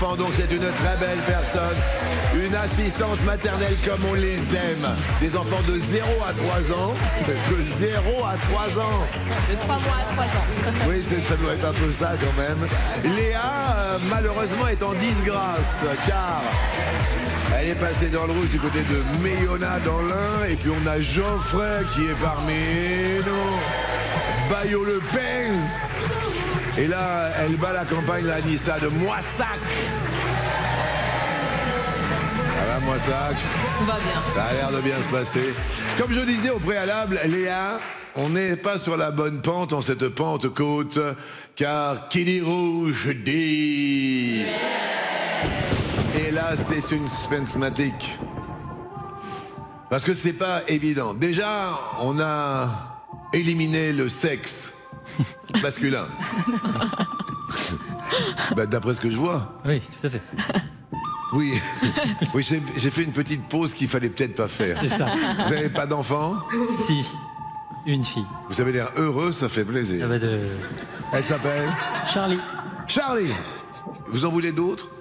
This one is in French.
Donc c'est une très belle personne, une assistante maternelle comme on les aime. Des enfants de 0 à 3 ans, de 0 à 3 ans. De 3 mois à 3 ans. Oui, ça doit être un peu ça quand même. Léa, malheureusement, est en disgrâce, car elle est passée dans le rouge du côté de Méona dans l'Ain, et puis on a Geoffrey qui est parmi nous. Bayot Le Pen. Et là, elle bat la campagne, la Anissa de Moissac. Ça va, Moissac? Tout va bien. Ça a l'air de bien se passer. Comme je disais au préalable, Léa, on n'est pas sur la bonne pente en cette Pentecôte, car qui dit rouge dit... Et là, c'est suspense-matique. Parce que c'est pas évident. Déjà, on a éliminé le sexe masculin. Bah, d'après ce que je vois. Oui, tout à fait. Oui, oui, j'ai fait une petite pause qu'il fallait peut-être pas faire. C'est ça. Vous n'avez pas d'enfant? Si, une fille. Vous avez l'air heureux, ça fait plaisir. Ça va de... Elle s'appelle Charlie. Charlie. Vous en voulez d'autres?